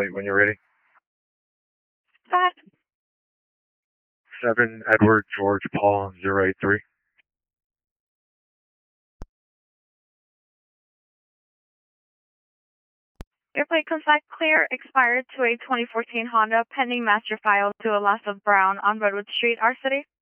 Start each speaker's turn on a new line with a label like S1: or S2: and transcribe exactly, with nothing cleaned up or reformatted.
S1: plate when you're ready.
S2: That.
S1: seven Edward George Paul zero eight three.
S2: Your plate comes back clear, expired to a twenty fourteen Honda, pending master file to a loss of Brown on Redwood Street, our city.